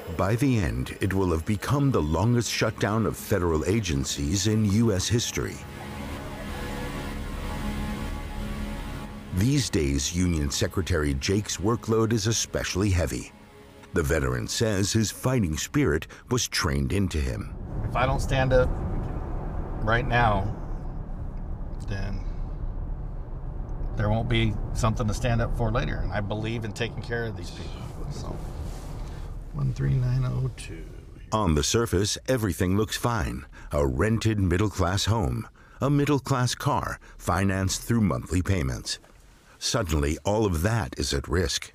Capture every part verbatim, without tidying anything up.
By the end, it will have become the longest shutdown of federal agencies in U S history. These days, Union Secretary Jake's workload is especially heavy. The veteran says his fighting spirit was trained into him. If I don't stand up right now, then there won't be something to stand up for later. And I believe in taking care of these people. So, one three nine oh two. On the surface, everything looks fine. A rented middle-class home, a middle-class car, financed through monthly payments. Suddenly, all of that is at risk.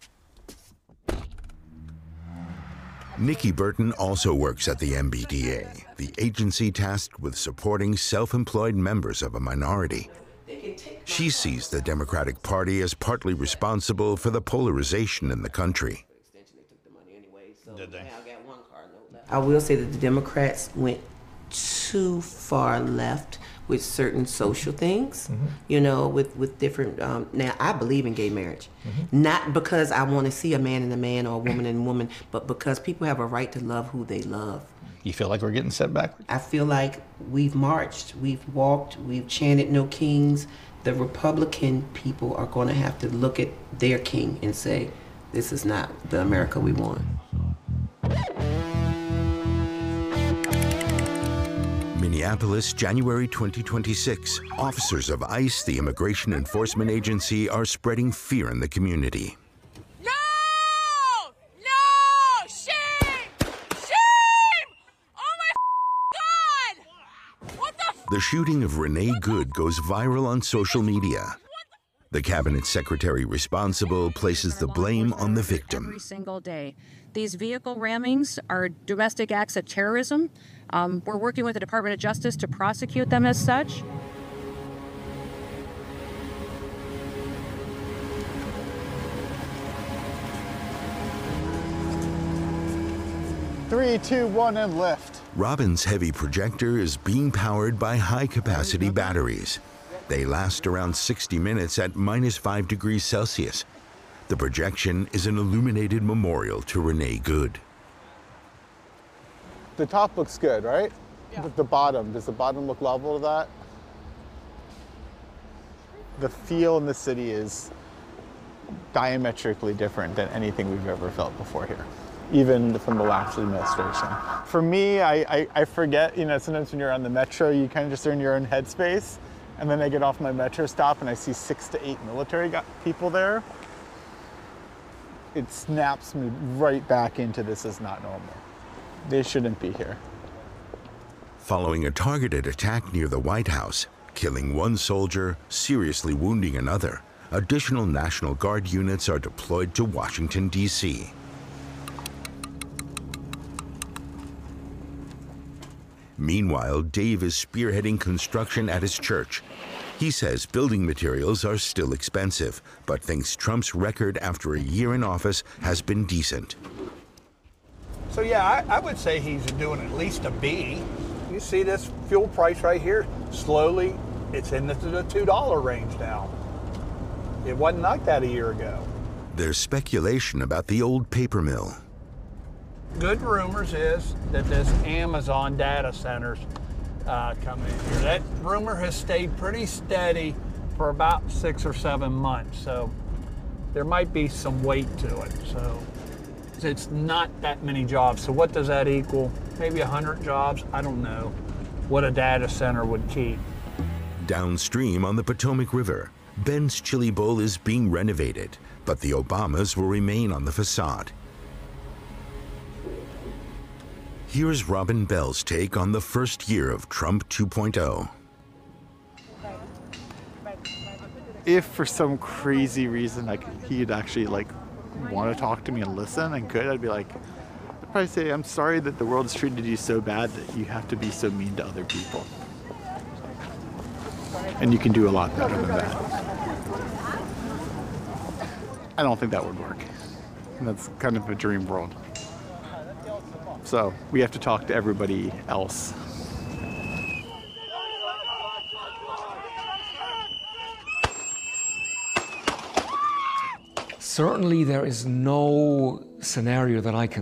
Nikki Burton also works at the M B D A, the agency tasked with supporting self-employed members of a minority. She sees the Democratic Party as partly responsible for the polarization in the country. Did they? I will say that the Democrats went too far left with certain social things, mm-hmm. you know, with, with different, um, now I believe in gay marriage. Mm-hmm. Not because I want to see a man and a man or a woman and a woman, but because people have a right to love who they love. You feel like we're getting set back? I feel like we've marched, we've walked, we've chanted no kings. The Republican people are going to have to look at their king and say, this is not the America we want. Minneapolis, January twenty twenty-six. Officers of ICE, the Immigration Enforcement Agency, are spreading fear in the community. No! No! Shame! Shame! Oh my God! What the f? The shooting of Renee Good goes viral on social media. The cabinet secretary responsible places the blame on the victim. Every single day. These vehicle rammings are domestic acts of terrorism. Um, we're working with the Department of Justice to prosecute them as such. Three, two, one, and lift. Robin's heavy projector is being powered by high-capacity batteries. They last around sixty minutes at minus five degrees Celsius. The projection is an illuminated memorial to Renee Good. The top looks good, right? Yeah. But the bottom, does the bottom look level to that? The feel in the city is diametrically different than anything we've ever felt before here, even from the last administration. For me, I, I, I forget, you know, sometimes when you're on the metro, you kind of just are in your own headspace. And then I get off my metro stop and I see six to eight military people there. It snaps me right back into this is not normal. They shouldn't be here. Following a targeted attack near the White House, killing one soldier, seriously wounding another, additional National Guard units are deployed to Washington, D C Meanwhile, Dave is spearheading construction at his church. He says building materials are still expensive, but thinks Trump's record after a year in office has been decent. So yeah, I, I would say he's doing at least a B. You see this fuel price right here, slowly, it's in the, the two dollar range now. It wasn't like that a year ago. There's speculation about the old paper mill. Good rumors is that this Amazon data centers uh, coming in here. That rumor has stayed pretty steady for about six or seven months. So there might be some weight to it. So it's not that many jobs. So what does that equal? Maybe a hundred jobs? I don't know what a data center would keep. Downstream on the Potomac River, Ben's Chili Bowl is being renovated, but the Obamas will remain on the facade. Here's Robin Bell's take on the first year of Trump two point oh. If for some crazy reason like he'd actually like want to talk to me and listen and could, I'd be like, I'd probably say, I'm sorry that the world's treated you so bad that you have to be so mean to other people. And you can do a lot better than that. I don't think that would work. And that's kind of a dream world. So we have to talk to everybody else. Certainly there is no scenario that I can